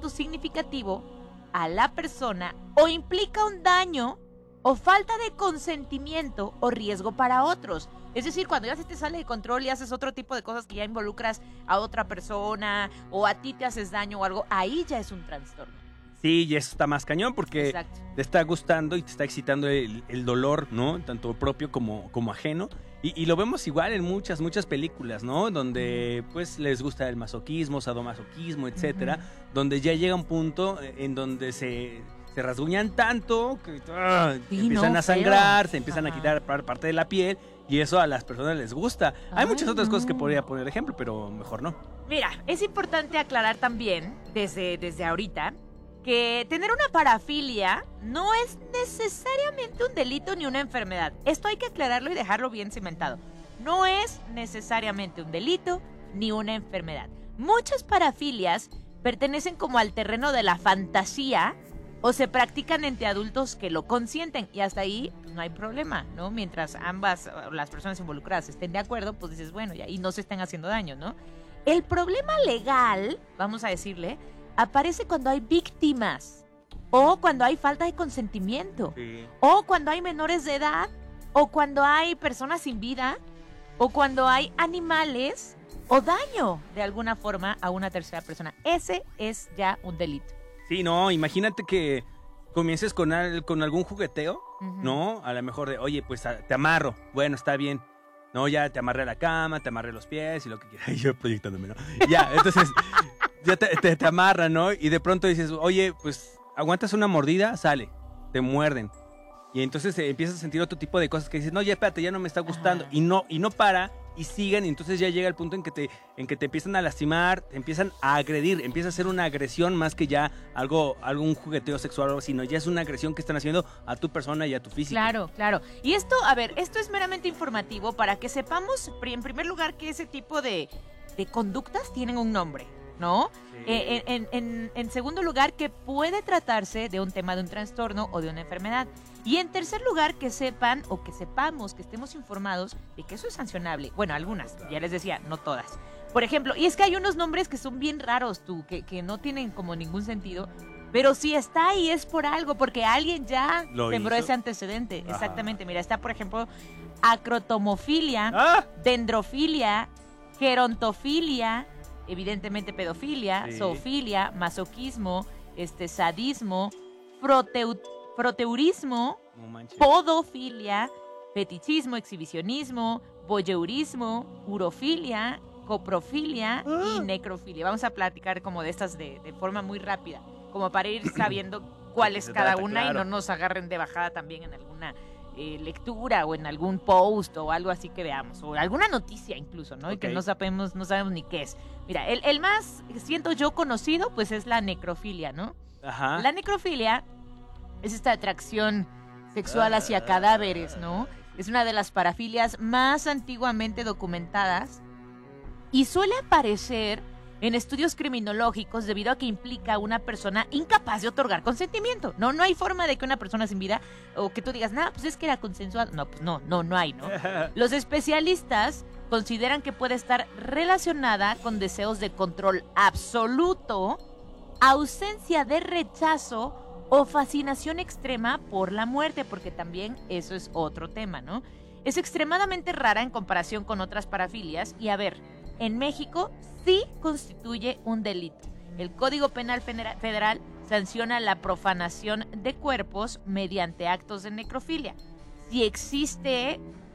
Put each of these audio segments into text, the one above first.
significativo a la persona o implica un daño o falta de consentimiento o riesgo para otros. Es decir, cuando ya se te sale de control y haces otro tipo de cosas que ya involucras a otra persona o a ti te haces daño o algo, ahí ya es un trastorno. Sí, y eso está más cañón porque Exacto. te está gustando y te está excitando el dolor, ¿no? Tanto propio como ajeno. Y lo vemos igual en muchas películas, ¿no? Donde pues les gusta el masoquismo, sadomasoquismo, etcétera. Donde ya llega un punto en donde se rasguñan tanto que Sí, empiezan no, a sangrar, feo. se empiezan a Ajá. quitar parte de la piel. Y eso a las personas les gusta. Hay Ay, muchas otras cosas que no. podría poner ejemplo, pero mejor no. Mira, es importante aclarar también, desde ahorita, que tener una parafilia no es necesariamente un delito ni una enfermedad. Esto hay que aclararlo y dejarlo bien cimentado. No es necesariamente un delito ni una enfermedad. Muchas parafilias pertenecen como al terreno de la fantasía o se practican entre adultos que lo consienten y hasta ahí pues, no hay problema, ¿no? Mientras las personas involucradas estén de acuerdo, pues dices, bueno, ya, y no se estén haciendo daño, ¿no? El problema legal, vamos a decirle, aparece cuando hay víctimas o cuando hay falta de consentimiento Sí. o cuando hay menores de edad o cuando hay personas sin vida o cuando hay animales o daño de alguna forma a una tercera persona. Ese es ya un delito. Sí, no, imagínate que comiences con algún jugueteo, Ujú. ¿no? A lo mejor de, oye, pues te amarro. Bueno, está bien. No, ya te amarré a la cama, te amarré los pies y lo que quieras. Y yo proyectándome, ¿no? Ya, entonces, ya te amarran, ¿no? Y de pronto dices, oye, pues, aguantas una mordida, sale, te muerden. Y entonces empiezas a sentir otro tipo de cosas que dices, no, ya espérate, ya no me está gustando. Ajá. Y no para, y siguen, y entonces ya llega el punto en que te empiezan a lastimar, te empiezan a agredir, empieza a ser una agresión más que ya algún jugueteo sexual o algo, sino ya es una agresión que están haciendo a tu persona y a tu físico. Claro, claro. Y esto, a ver, esto es meramente informativo para que sepamos, en primer lugar, que ese tipo de conductas tienen un nombre, ¿no? Sí. En segundo lugar, que puede tratarse de un tema de un trastorno o de una enfermedad. Y en tercer lugar, que sepan o que sepamos, que estemos informados de que eso es sancionable. Bueno, algunas, ya les decía, no todas. Por ejemplo, y es que hay unos nombres que son bien raros, que no tienen como ningún sentido. Pero si está ahí es por algo, porque alguien ya ¿Lo sembró hizo? ese antecedente. Ajá. Exactamente. Mira, está, por ejemplo, acrotomofilia, ¡Ah! dendrofilia, gerontofilia, evidentemente pedofilia, Sí. zoofilia, masoquismo, sadismo, proteurismo, No manches. podofilia, fetichismo, exhibicionismo, voyeurismo, urofilia, coprofilia y necrofilia. Vamos a platicar como de estas de forma muy rápida, como para ir sabiendo cuál es Se cada trata, una claro. y no nos agarren de bajada también en alguna lectura o en algún post o algo así que veamos, o alguna noticia incluso, ¿no? Y que Ok. no sabemos ni qué es. Mira, el más, siento yo, conocido, pues es la necrofilia, ¿no? Ajá. La necrofilia es esta atracción sexual hacia cadáveres, ¿no? Es una de las parafilias más antiguamente documentadas y suele aparecer en estudios criminológicos debido a que implica a una persona incapaz de otorgar consentimiento. No hay forma de que una persona sin vida o que tú digas, pues es que era consensuado. No, pues no hay, ¿no? Los especialistas consideran que puede estar relacionada con deseos de control absoluto, ausencia de rechazo o fascinación extrema por la muerte, porque también eso es otro tema, ¿no? Es extremadamente rara en comparación con otras parafilias y, a ver, en México sí constituye un delito. El Código Penal Federal sanciona la profanación de cuerpos mediante actos de necrofilia. Si existe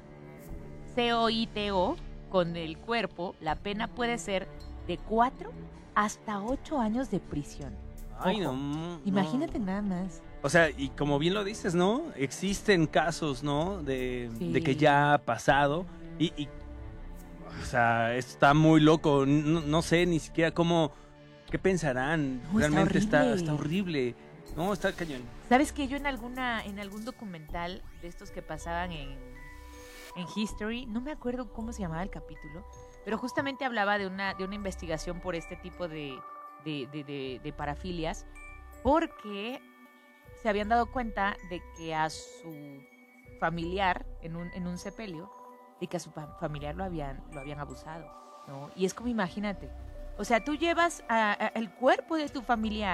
COITO con el cuerpo, la pena puede ser de 4 hasta 8 años de prisión. Ay, Ojo, no. imagínate nada más. O sea, y como bien lo dices, ¿no? Existen casos, ¿no? Sí. De que ya ha pasado o sea, está muy loco. No sé ni siquiera qué pensarán. No, Realmente está horrible. está horrible. No, está cañón. ¿Sabes que yo en algún documental de estos que pasaban en History, no me acuerdo cómo se llamaba el capítulo, pero justamente hablaba de una investigación por este tipo de parafilias, porque se habían dado cuenta de que a su familiar en un sepelio, de que a su familiar lo habían abusado, ¿no? Y es como, imagínate, o sea, tú llevas el cuerpo de tu familiar